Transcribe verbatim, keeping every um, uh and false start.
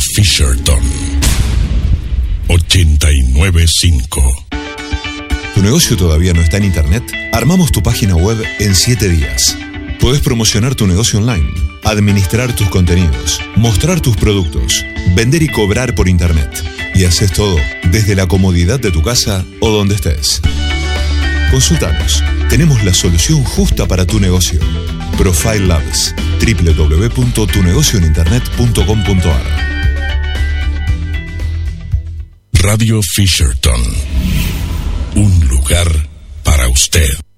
Fisherton ochenta y nueve punto cinco. ¿Tu negocio todavía no está en internet? Armamos tu página web en siete días. Podés promocionar tu negocio online, administrar tus contenidos, mostrar tus productos, vender y cobrar por internet. Y haces todo desde la comodidad de tu casa o donde estés. Consultanos. Tenemos la solución justa para tu negocio. Profile Labs. doble u doble u doble u punto tu negocio en internet punto com punto a r. Radio Fisherton. Un lugar para usted.